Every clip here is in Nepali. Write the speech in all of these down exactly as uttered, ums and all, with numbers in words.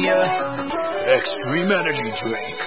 Premier Extreme Energy Drink.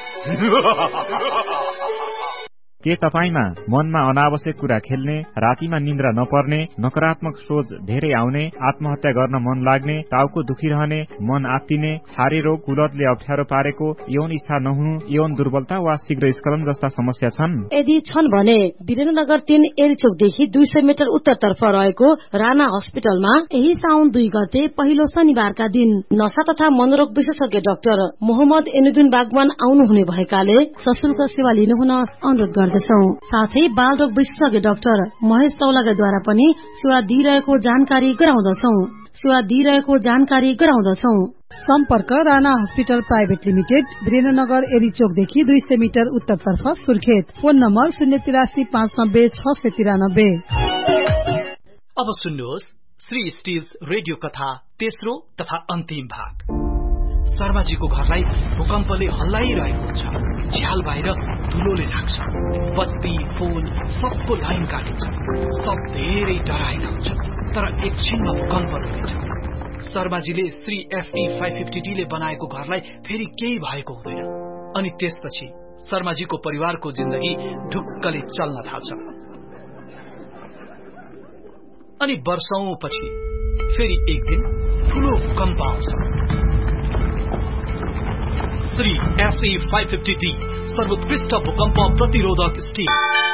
के तपाईमा मनमा अनावश्यक कुरा खेल्ने, रातिमा निन्द्रा नपर्ने, नकारात्मक सोच धेरै आउने, आत्महत्या गर्न मन लाग्ने, टाउको दुखिरहने, मन आत्तिने, छारे रोग, कुलतले अप्ठ्यारो पारेको, यौन इच्छा नहुनु, यौन दुर्बलता वा शीघ्र स्खलन जस्ता समस्या छन्? यदि छन् भने वीरेन्द्रनगर तीन एरिचोकदेखि दुई सय मिटर उत्तरतर्फ रहेको राणा हस्पिटलमा यही साउन दुई गते पहिलो शनिबारका दिन नशा तथा मनोरोग विशेषज्ञ डाक्टर मोहम्मद एनुद्दिन बागवान आउनुहुने भएकाले सशुल्क सेवा लिनुहुन अनुरोध गर्दछौं। साथै बालरोग विशेषज्ञ डाक्टर महेश तौलागाद्वारा पनि सेवा दिइरहेको जानकारी गराउँदछौं सेवा दिइरहेको जानकारी गराउँदछौं। सम्पर्क Rana hospital private limited, Birendranagar एरिचोकदेखि दुई सय मिटर उत्तरतर्फ सुर्खेत। फोन नम्बर शून्य तिरासी पाँच नब्बे छ सय तिरानब्बे। अब सुन्नुहोस् श्री स्टिल्स रेडियो कथा तेस्रो तथा अन्तिम भाग। शर्माजीको घरलाई भूकम्पले हल्लाइरहेको हुन्छ। झ्याल बाहिर धुलोले ढाक्छ। बत्ती फोन सबको लाइन काटिन्छ। सब धेरै डराएका हुन्छ, तर एकछिनमा भूकम्प रहन्छ। शर्माजीले Shri FE five fifty D ले बनाएको घरलाई फेरि केही भएको हुँदैन। अनि त्यसपछि शर्माजीको परिवारको जिन्दगी ढुक्कले चल्न थाल्छ। अनि वर्षौंपछि फेरि एक दिन ठूलो भूकम्प आउँछ। Shri FE five fifty D सर्वोत्कृष्ट भूकम्प प्रतिरोधक स्टिल।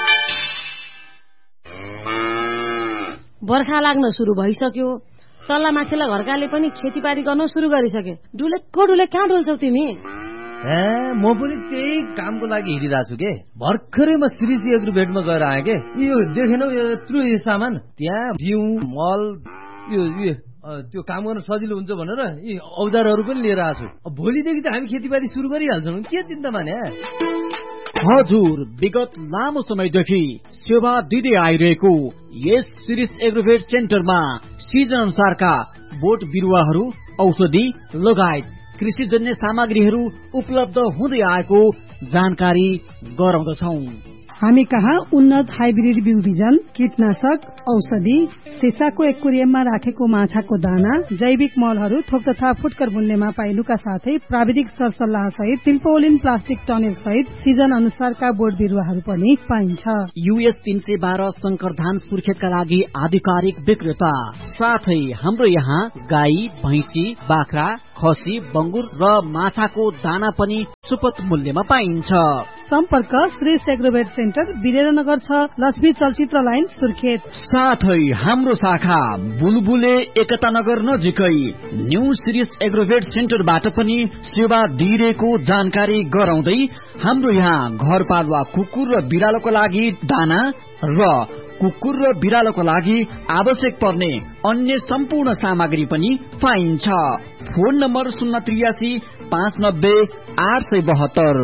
बर्खा लाग्न शुरू भइसक्यो। तल्ला माथिल्ला घरकाले पनि खेतीबारी गर्न शुरू गरिसके। डुलेको डुले कहाँ डुल्छौ तिमी? ए म पनि त्यही कामको लागि हिँडिरहेको छु के। भर्खरै म श्रीसी एग्रोभेटमा गएर आएँ के। यो देखेनौ यत्रो यो सामान, त्यहाँ बिउ मल यो त्यो काम गर्न सजिलो हुन्छ भनेर यी औजारहरू पनि लिएर आएको छु। भोलिदेखि त हामी खेतीबारी सुरु गरिहाल्छौँ, के चिन्ता माने। हजुर, विगत लामो समयदेखि सेवा दिँदै आइरहेको यस श्री एग्रोभेट सेन्टरमा सिजन अनुसारका बोट बिरुवाहरू, औषधि लगायत कृषिजन्य सामग्रीहरू उपलब्ध हुँदै आएको जानकारी गराउँदछौं। हामी कहाँ उन्नत हाइब्रिड बिउ बिजन, कीटनाशक, औषधि, सिसाको एक्वेरियममा राखेको माछाको दाना, जैविक मलहरू, थोक तथा फुटकर मूल्यमा पाइनुका साथै प्राविधिक सरसल्लाह सहित टिम्पोलिन प्लास्टिक टनेल सहित सिजन अनुसारका बोट बिरुवाहरू पनि पाइन्छ। यूएस तीन सय बाह्र शंकर धान सुर्खेतका लागि आधिकारिक विक्रेता। साथै हाम्रो यहाँ गाई, भैंसी, बाख्रा, खसी, बंगुर र माछाको दाना पनि सुपथ मूल्यमा पाइन्छ। सम्पर्क श्री एग्रोभेट सेन्टर, वीरेन्द्रनगर छ, लक्ष्मी चलचित्र लाइन, सुर्खेत। साथै हाम्रो शाखा बुलबुले एकता नगर नजिकै न्यू सिरिस एग्रोभेट सेन्टरबाट पनि सेवा दिइरहेको जानकारी गराउँदै हाम्रो यहाँ घरपालुवा कुकुर र बिरालोको लागि दाना र कुकुर र बिरालोको लागि आवश्यक पर्ने अन्य सम्पूर्ण सामग्री पनि पाइन्छ। फोन नम्बर शून्य त्रियासी पाँच नब्बे आठ सय बहत्तर।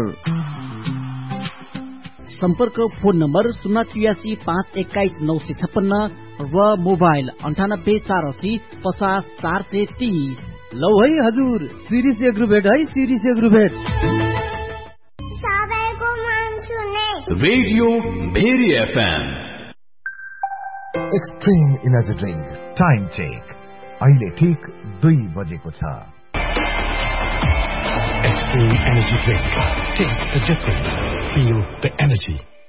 सम्पर्क फोन नम्बर शून्य त्रियासी पाँच एक्काइस नौ सय छप्पन्न र मोबाइल अन्ठानब्बे चार असी पचास चार सय तीस। लौ है हजुर, सिरिस एग्रोभेट है, series aggravate. Radio very FM extreme energy drink time check अहिले ठीक दुई बजेको छ। Extreme Energy Drink. Taste the difference. Feel the energy.